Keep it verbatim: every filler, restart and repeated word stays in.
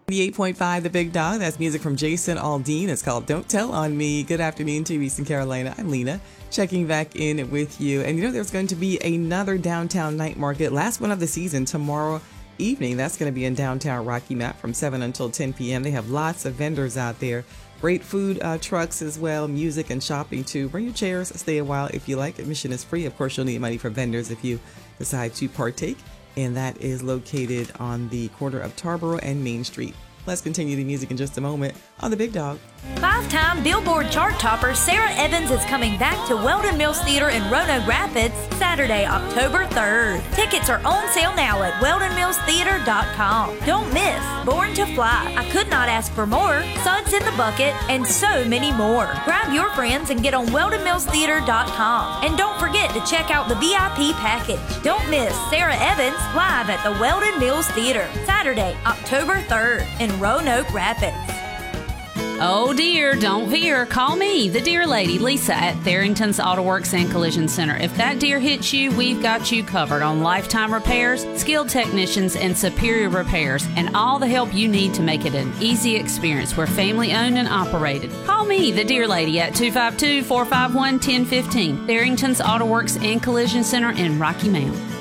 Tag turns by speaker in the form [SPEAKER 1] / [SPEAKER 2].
[SPEAKER 1] ninety-eight point five The Big Dog. That's music from Jason Aldean. It's called Don't Tell on Me. Good afternoon to Eastern Carolina. I'm Lena, checking back in with you. And you know, there's going to be another downtown night market, last one of the season, tomorrow evening. That's going to be in downtown Rocky Mount from seven until ten p.m. They have lots of vendors out there. Great food uh, trucks as well, music and shopping too. Bring your chairs, stay a while if you like. Admission is free. Of course, you'll need money for vendors if you decide to partake. And that is located on the corner of Tarboro and Main Street. Let's continue the music in just a moment on The Big Dog.
[SPEAKER 2] Five-time Billboard chart topper Sarah Evans is coming back to Weldon Mills Theater in Roanoke Rapids Saturday, October third. Tickets are on sale now at weldon mills theater dot com. Don't miss Born to Fly, I Could Not Ask for More, Suds in the Bucket, and so many more. Grab your friends and get on weldon mills theater dot com. And don't forget to check out the V I P package. Don't miss Sarah Evans live at the Weldon Mills Theater Saturday, October third in Roanoke Rapids.
[SPEAKER 3] Oh dear, don't fear. Call me, the Deer Lady, Lisa, at Tharrington's Auto Works and Collision Center. If that deer hits you, we've got you covered on lifetime repairs, skilled technicians, and superior repairs, and all the help you need to make it an easy experience. We're family owned and operated. Call me, the Deer Lady, at two five two, four five one, one zero one five. Tharrington's Auto Works and Collision Center in Rocky Mount.